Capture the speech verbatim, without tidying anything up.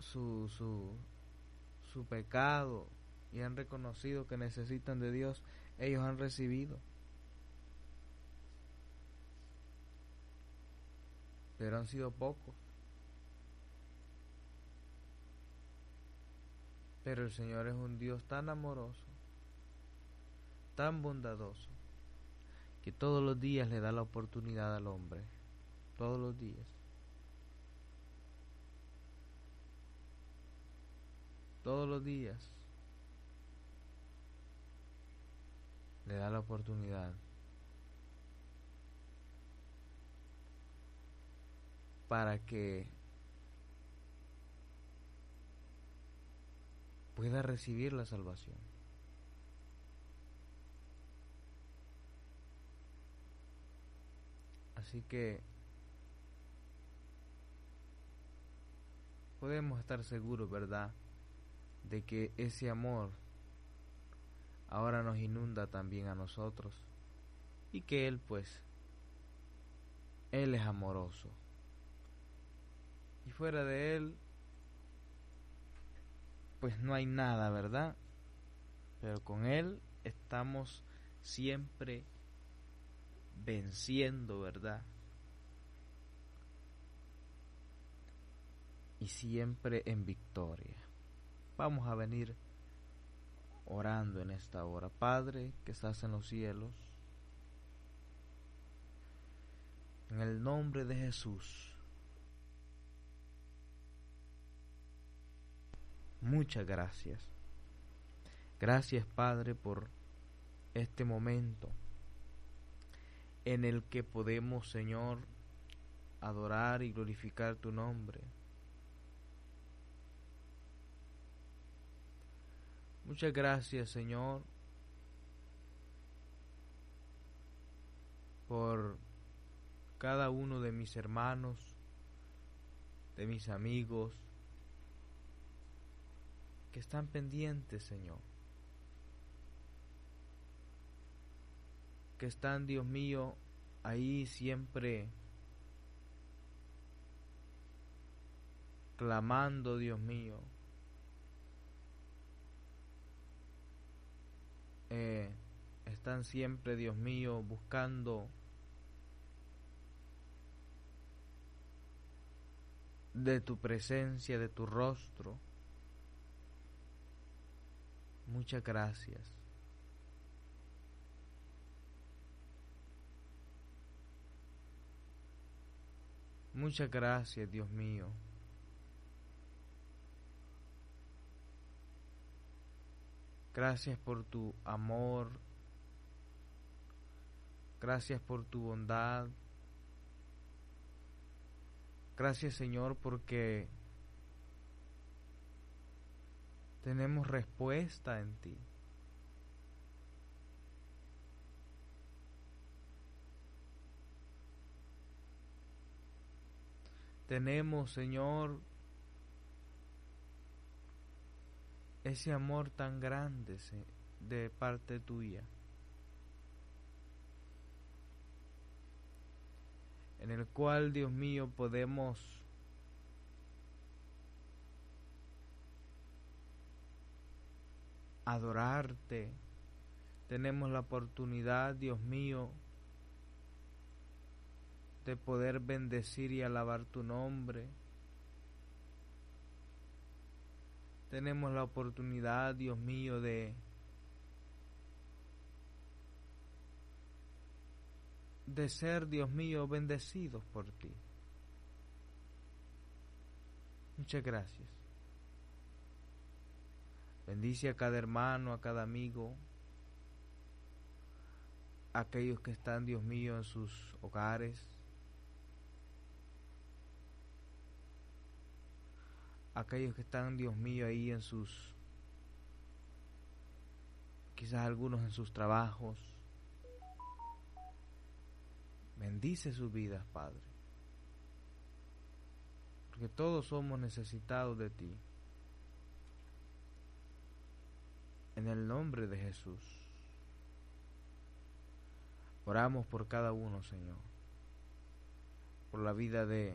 su, su, su pecado y han reconocido que necesitan de Dios, ellos han recibido. Pero han sido pocos. Pero el Señor es un Dios tan amoroso, tan bondadoso, que todos los días le da la oportunidad al hombre. Todos los días. Todos los días le da la oportunidad para que pueda recibir la salvación. Así que podemos estar seguros, ¿verdad?, de que ese amor ahora nos inunda también a nosotros, y que Él, pues, Él es amoroso, y fuera de Él, pues no hay nada, ¿verdad? Pero con Él estamos siempre venciendo, ¿verdad? Y siempre en victoria. Vamos a venir orando en esta hora. Padre que estás en los cielos, en el nombre de Jesús, muchas gracias. Gracias, Padre, por este momento en el que podemos, Señor, adorar y glorificar tu nombre. Muchas gracias, Señor, por cada uno de mis hermanos, de mis amigos, que están pendientes, Señor, que están, Dios mío, ahí siempre clamando, Dios mío, eh, están siempre, Dios mío, buscando de tu presencia, de tu rostro. Muchas gracias. Muchas gracias, Dios mío. Gracias por tu amor. Gracias por tu bondad. Gracias, Señor, porque tenemos respuesta en ti. Tenemos, Señor, ese amor tan grande de parte tuya, en el cual, Dios mío, podemos adorarte. Tenemos la oportunidad, Dios mío, de poder bendecir y alabar tu nombre. Tenemos la oportunidad, Dios mío, de de ser, Dios mío, bendecidos por ti. Muchas gracias. Bendice a cada hermano, a cada amigo, a aquellos que están, Dios mío, en sus hogares, a aquellos que están, Dios mío, ahí en sus, quizás algunos en sus trabajos. Bendice sus vidas, Padre, porque todos somos necesitados de ti. En el nombre de Jesús, oramos por cada uno, Señor, por la vida de